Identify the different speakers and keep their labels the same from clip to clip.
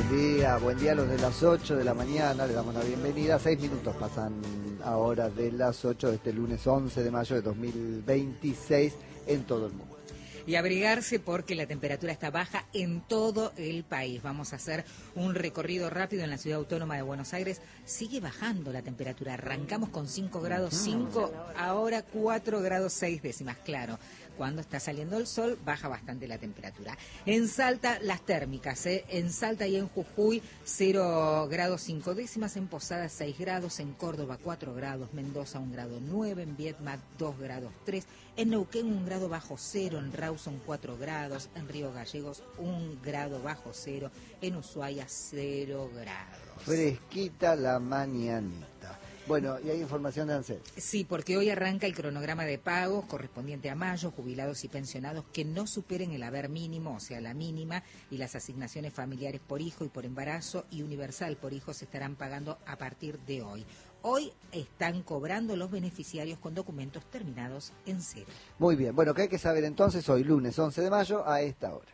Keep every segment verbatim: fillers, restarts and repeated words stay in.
Speaker 1: Buen día, buen día a los de las ocho de la mañana, le damos la bienvenida. Seis minutos pasan ahora de las ocho de este lunes once de mayo de dos mil veintiséis en todo el mundo.
Speaker 2: Y abrigarse porque la temperatura está baja en todo el país. Vamos a hacer un recorrido rápido en la ciudad autónoma de Buenos Aires. Sigue bajando la temperatura. Arrancamos con cinco grados cinco, ahora cuatro grados seis décimas. Claro, cuando está saliendo el sol baja bastante la temperatura. En Salta, las térmicas, ¿eh? En Salta y en Jujuy, cero grados cinco décimas. En Posadas, seis grados. En Córdoba, cuatro grados. Mendoza, un grado nueve. En Viedma, dos grados tres. En Neuquén, un grado bajo cero. En Rawson, cuatro grados. En Río Gallegos, un grado bajo cero. En Ushuaia, cero grados.
Speaker 1: Fresquita la mañanita. Bueno, y hay información de ANSES.
Speaker 2: Sí, porque hoy arranca el cronograma de pagos correspondiente a mayo, jubilados y pensionados que no superen el haber mínimo, o sea, la mínima, y las asignaciones familiares por hijo y por embarazo y universal por hijo se estarán pagando a partir de hoy. Hoy están cobrando los beneficiarios con documentos terminados en cero.
Speaker 1: Muy bien, bueno, ¿qué hay que saber entonces hoy, lunes once de mayo, a esta hora?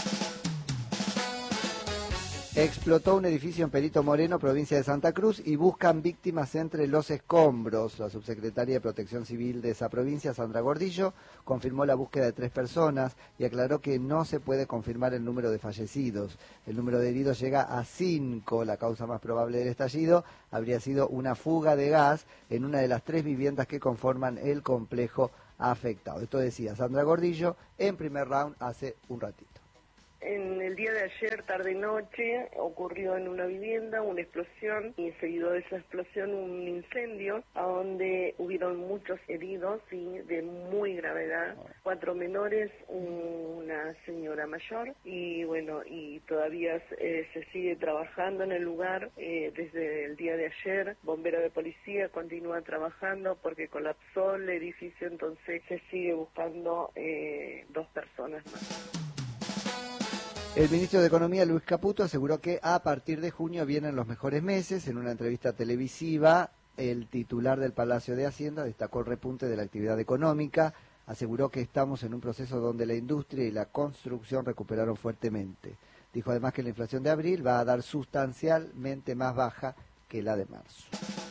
Speaker 1: Explotó un edificio en Perito Moreno, provincia de Santa Cruz, y buscan víctimas entre los escombros. La subsecretaria de Protección Civil de esa provincia, Sandra Gordillo, confirmó la búsqueda de tres personas y aclaró que no se puede confirmar el número de fallecidos. El número de heridos llega a cinco. La causa más probable del estallido habría sido una fuga de gas en una de las tres viviendas que conforman el complejo afectado. Esto decía Sandra Gordillo en primer round hace un ratito.
Speaker 3: En el día de ayer, tarde y noche, ocurrió en una vivienda una explosión y seguido de esa explosión un incendio a donde hubieron muchos heridos y de muy gravedad, cuatro menores, una señora mayor y bueno, y todavía eh, se sigue trabajando en el lugar eh, desde el día de ayer. Bombero de policía continúa trabajando porque colapsó el edificio, entonces se sigue buscando eh, dos personas más.
Speaker 1: El ministro de Economía, Luis Caputo, aseguró que a partir de junio vienen los mejores meses. En una entrevista televisiva, el titular del Palacio de Hacienda destacó el repunte de la actividad económica, aseguró que estamos en un proceso donde la industria y la construcción recuperaron fuertemente. Dijo además que la inflación de abril va a dar sustancialmente más baja que la de marzo.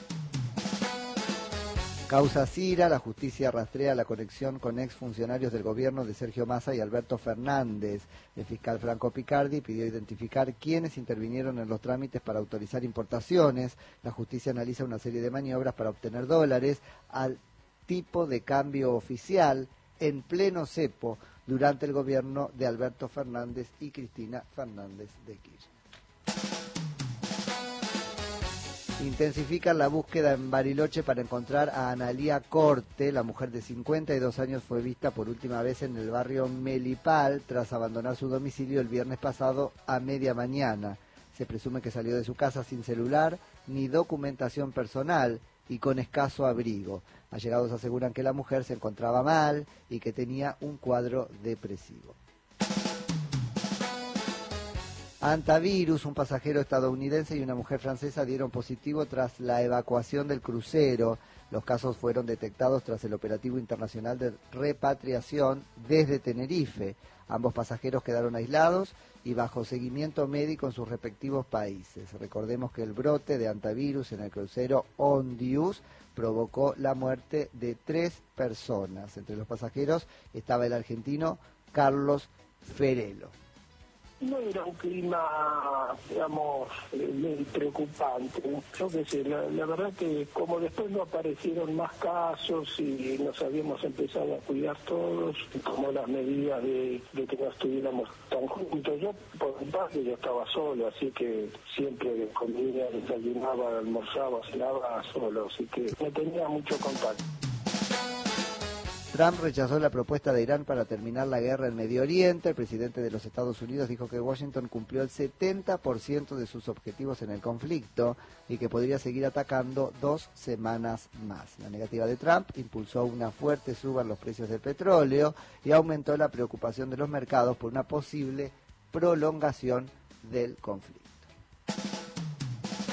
Speaker 1: Causa Cira, la justicia rastrea la conexión con exfuncionarios del gobierno de Sergio Massa y Alberto Fernández. El fiscal Franco Picardi pidió identificar quiénes intervinieron en los trámites para autorizar importaciones. La justicia analiza una serie de maniobras para obtener dólares al tipo de cambio oficial en pleno cepo durante el gobierno de Alberto Fernández y Cristina Fernández de Kirchner. Intensifican la búsqueda en Bariloche para encontrar a Analía Corte. La mujer de cincuenta y dos años fue vista por última vez en el barrio Melipal tras abandonar su domicilio el viernes pasado a media mañana. Se presume que salió de su casa sin celular ni documentación personal y con escaso abrigo. Allegados aseguran que la mujer se encontraba mal y que tenía un cuadro depresivo. Antivirus, un pasajero estadounidense y una mujer francesa dieron positivo tras la evacuación del crucero. Los casos fueron detectados tras el operativo internacional de repatriación desde Tenerife. Ambos pasajeros quedaron aislados y bajo seguimiento médico en sus respectivos países. Recordemos que el brote de antivirus en el crucero Ondius provocó la muerte de tres personas. Entre los pasajeros estaba el argentino Carlos Ferelo.
Speaker 4: No era un clima, digamos, eh, preocupante. Yo qué sé, la, la verdad que como después no aparecieron más casos y nos habíamos empezado a cuidar todos, como las medidas de, de que no estuviéramos tan juntos. Yo, por mi parte, yo estaba solo, así que siempre comía, desayunaba, almorzaba, cenaba solo, así que no tenía mucho contacto.
Speaker 1: Trump rechazó la propuesta de Irán para terminar la guerra en Medio Oriente. El presidente de los Estados Unidos dijo que Washington cumplió el setenta por ciento de sus objetivos en el conflicto y que podría seguir atacando dos semanas más. La negativa de Trump impulsó una fuerte suba en los precios del petróleo y aumentó la preocupación de los mercados por una posible prolongación del conflicto.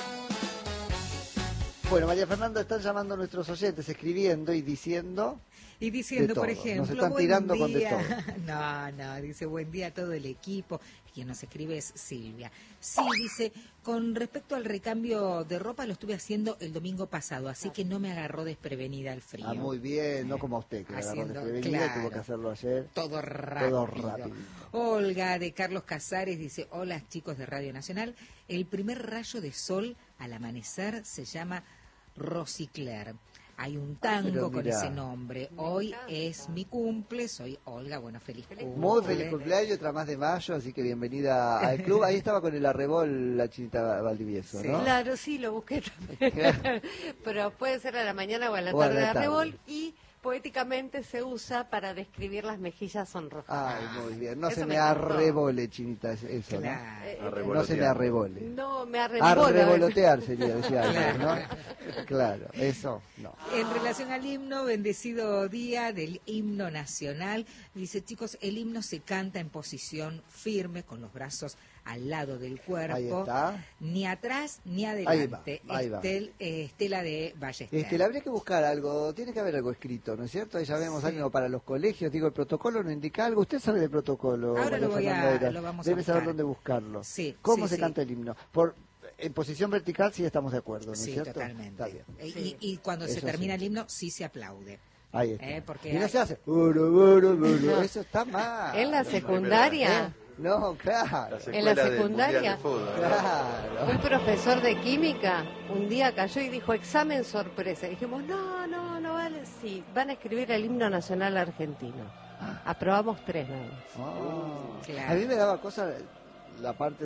Speaker 1: Bueno, María Fernanda, están llamando a nuestros oyentes, escribiendo y diciendo...
Speaker 2: Y diciendo,
Speaker 1: todo.
Speaker 2: por ejemplo,
Speaker 1: Nos están
Speaker 2: buen
Speaker 1: tirando con de
Speaker 2: día.
Speaker 1: todo.
Speaker 2: No, no, dice buen día a todo el equipo. Quien nos escribe es Silvia. Sí, dice, con respecto al recambio de ropa lo estuve haciendo el domingo pasado, así que no me agarró desprevenida el frío.
Speaker 1: Ah, muy bien, no como a usted, que le agarró
Speaker 2: Haciendo,
Speaker 1: desprevenida,
Speaker 2: claro,
Speaker 1: tuvo que hacerlo ayer.
Speaker 2: Todo rápido.
Speaker 1: Todo rápido.
Speaker 2: Olga de Carlos Casares dice, hola chicos de Radio Nacional, el primer rayo de sol al amanecer se llama Rosicler. Hay un tango con ese nombre. Hoy es mi cumple, soy Olga, bueno, feliz cumple.
Speaker 1: Muy feliz cumpleaños, otra más de mayo, así que bienvenida al club. Ahí estaba con el arrebol la Chinita Valdivieso,
Speaker 2: Sí.
Speaker 1: ¿no?
Speaker 5: Claro, sí, lo busqué también. Pero puede ser a la mañana o a la
Speaker 1: O a
Speaker 5: tarde
Speaker 1: la
Speaker 5: de
Speaker 1: tarde.
Speaker 5: arrebol y poéticamente se usa para describir las mejillas sonrojadas.
Speaker 1: Ay, muy bien. No
Speaker 5: Eso
Speaker 1: se
Speaker 5: me
Speaker 1: me
Speaker 5: encantó.
Speaker 1: arrebole, Chinita, es- eso,
Speaker 2: Claro.
Speaker 1: ¿no?
Speaker 5: Eh,
Speaker 1: No se me arrebole.
Speaker 5: No, me arrebolo.
Speaker 1: Arrebolotear sería, decía alguien, ¿no? Claro, eso, no.
Speaker 2: En relación al himno, bendecido día del himno nacional, dice, chicos, el himno se canta en posición firme, con los brazos al lado del cuerpo,
Speaker 1: Ahí está.
Speaker 2: ni atrás ni
Speaker 1: Ahí
Speaker 2: adelante.
Speaker 1: va, ahí va.
Speaker 2: Estel- eh, Estela de Ballester.
Speaker 1: Este, le habría que buscar algo, tiene que haber algo escrito, ¿no es cierto? Ahí ya vemos
Speaker 2: Sí.
Speaker 1: algo para los colegios, digo, el protocolo no indica algo. Usted sabe de protocolo.
Speaker 2: Ahora lo
Speaker 1: María
Speaker 2: voy a-
Speaker 1: Fernanda Heras.
Speaker 2: lo vamos a
Speaker 1: Debe saber
Speaker 2: buscar.
Speaker 1: dónde buscarlo.
Speaker 2: Sí,
Speaker 1: ¿Cómo
Speaker 2: sí,
Speaker 1: se
Speaker 2: sí.
Speaker 1: canta el himno? Por En posición vertical sí estamos de acuerdo, ¿no es
Speaker 2: Sí,
Speaker 1: cierto?
Speaker 2: totalmente.
Speaker 1: Está bien.
Speaker 2: Eh,
Speaker 5: Sí.
Speaker 2: Y, y cuando se
Speaker 1: Eso
Speaker 2: termina
Speaker 1: sí.
Speaker 2: el himno, sí se aplaude.
Speaker 1: Ahí está.
Speaker 2: Eh, porque
Speaker 1: y no
Speaker 2: hay-
Speaker 1: se hace... "Uru, uru, uru", eso está mal.
Speaker 5: En la secundaria,
Speaker 1: No, claro.
Speaker 5: en la secundaria,
Speaker 1: Claro.
Speaker 5: un profesor de química un día cayó y dijo examen sorpresa. Y dijimos, no, no, no vale. Sí, van a escribir el himno nacional argentino. Aprobamos tres nada más.
Speaker 1: Oh.
Speaker 2: Claro.
Speaker 1: A mí me daba cosa la parte